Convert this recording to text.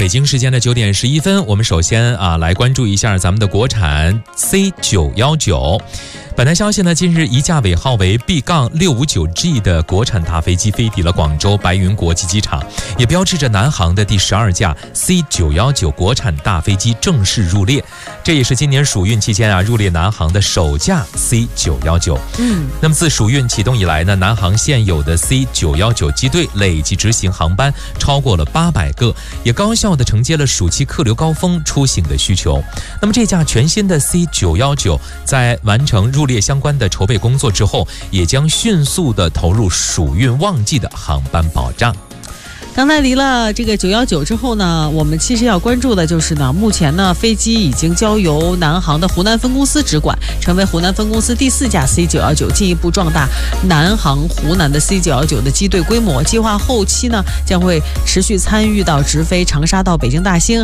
京时间的9点11分，我们首先来关注一下咱们的国产 C919。本台消息呢，近日一架尾号为 B-659G 的国产大飞机飞抵了广州白云国际机场，也标志着南航的第12架 C919 国产大飞机正式入列。这也是今年暑运期间入列南航的首架 C919。那么自暑运启动以来呢，南航现有的 C919 机队累计执行航班超过了800个，也高效地承接了暑期客流高峰出行的需求。那么这架全新的 C919 在完成入列相关的筹备工作之后，也将迅速地投入暑运旺季的航班保障。 刚才离了这个919之后呢，我们其实要关注的就是呢，目前呢飞机已经交由南航的湖南分公司直管，成为湖南分公司第4架 C919， 进一步壮大南航湖南的 C919 的机队规模。计划后期呢将会持续参与到直飞长沙到北京大兴，